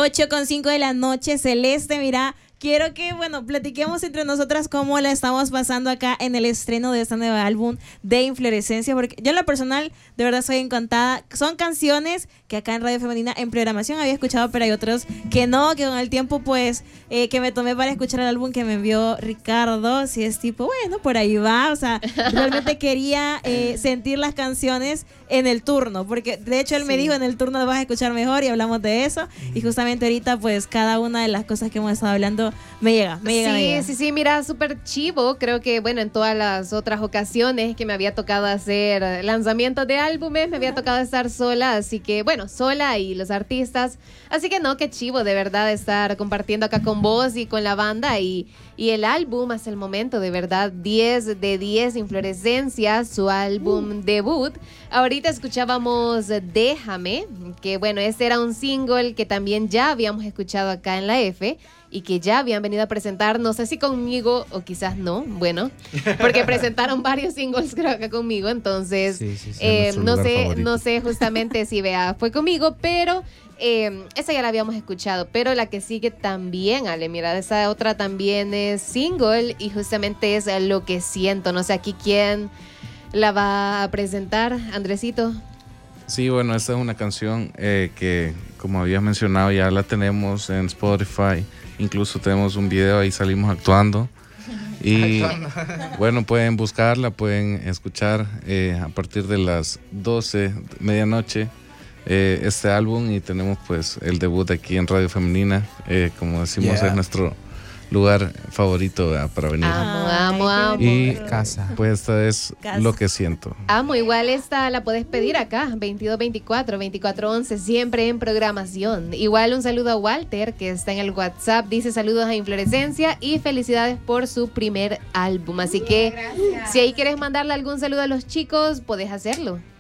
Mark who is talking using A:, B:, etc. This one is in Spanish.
A: 8:05 de la noche, Celeste, mira, quiero que, bueno, platiquemos entre nosotras cómo la estamos pasando acá en el estreno de este nuevo álbum de Inflorescencia, porque yo en lo personal, de verdad, soy encantada. Son canciones que acá en Radio Femenina, en programación, había escuchado, pero hay otros que no, que con el tiempo, pues, que me tomé para escuchar el álbum que me envió Ricardo, si es tipo, bueno, por ahí va, o sea, realmente quería sentir las canciones en el turno, porque de hecho él me dijo, en el turno lo vas a escuchar mejor, y hablamos de eso, y justamente ahorita, pues, cada una de las cosas que hemos estado hablando me llega.
B: Sí, mira, súper chivo. Creo que, bueno, en todas las otras ocasiones que me había tocado hacer lanzamientos de álbumes, me había tocado estar sola, así que, bueno, sola y los artistas. Así que no, qué chivo, de verdad, estar compartiendo acá con vos y con la banda y el álbum hasta el momento, de verdad, 10 de 10, Inflorescencia, su álbum debut. Ahorita escuchábamos Déjame, que bueno, este era un single que también ya habíamos escuchado acá en la F y que ya habían venido a presentar, no sé si conmigo o quizás no, bueno, porque presentaron varios singles creo acá conmigo, entonces no sé justamente si fue conmigo, pero esa ya la habíamos escuchado, pero la que sigue también, Ale, mira, esa otra también es single y justamente es Lo que siento, no sé aquí quién la va a presentar, Andresito.
C: Sí, bueno, esta es una canción que, como habías mencionado, ya la tenemos en Spotify. Incluso tenemos un video, ahí salimos actuando. Y bueno, pueden buscarla, pueden escuchar a partir de las 12, medianoche, este álbum. Y tenemos pues el debut aquí en Radio Femenina. Como decimos, es nuestro lugar favorito para venir.
B: Amo.
C: Y casa. Pues esta es Lo que siento.
B: Amo, igual esta la puedes pedir acá, 2224-2411, siempre en programación. Igual un saludo a Walter, que está en el WhatsApp, dice saludos a Inflorescencia y felicidades por su primer álbum. Así que si ahí quieres mandarle algún saludo a los chicos, puedes hacerlo.